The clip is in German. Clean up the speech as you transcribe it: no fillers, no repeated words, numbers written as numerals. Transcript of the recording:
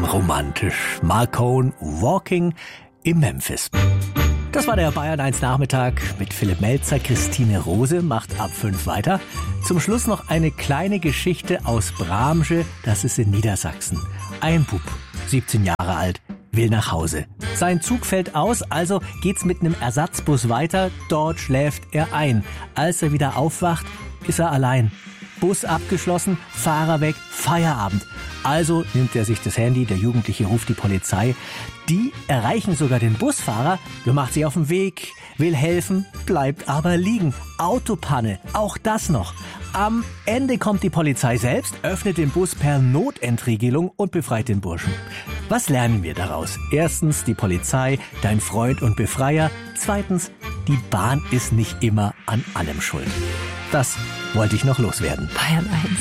romantisch. Marcone, Walking in Memphis. Das war der Bayern 1 Nachmittag mit Philipp Melzer. Christine Rose macht ab 5 weiter. Zum Schluss noch eine kleine Geschichte aus Bramsche, das ist in Niedersachsen. Ein Bub, 17 Jahre alt, will nach Hause. Sein Zug fällt aus, also geht's mit einem Ersatzbus weiter. Dort schläft er ein. Als er wieder aufwacht, ist er allein. Bus abgeschlossen, Fahrer weg, Feierabend. Also nimmt er sich das Handy, der Jugendliche ruft die Polizei. Die erreichen sogar den Busfahrer, der macht sich auf den Weg, will helfen, bleibt aber liegen. Autopanne, auch das noch. Am Ende kommt die Polizei selbst, öffnet den Bus per Notentriegelung und befreit den Burschen. Was lernen wir daraus? Erstens, die Polizei, dein Freund und Befreier. Zweitens, die Bahn ist nicht immer an allem schuld. Das wollte ich noch loswerden. Bayern 1.